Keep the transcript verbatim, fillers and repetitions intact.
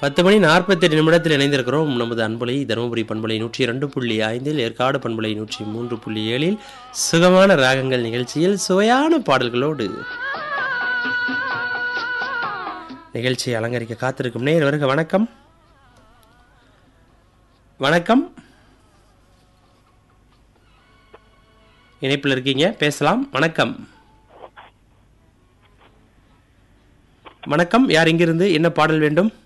பத்து மணி நாற்பத்தெட்டு நிமிடத்தில் இணைந்திருக்கிறோம். நமது அன்பலை தருமபுரி பண்பலை நூற்றி இரண்டு புள்ளி ஐந்தில், ஏற்காடு பண்பலை நூற்றி மூன்று புள்ளி ஏழில் சுகமான ராகங்கள் நிகழ்ச்சியில் சுவையான பாடல்களோடு நிகழ்ச்சியை அலங்கரிக்க காத்திருக்கும் நேயர் வருக. வணக்கம். வணக்கம், இணைப்பில் இருக்கீங்க, பேசலாம். வணக்கம். வணக்கம், யார் இங்கிருந்து, என்ன பாடல் வேண்டும்?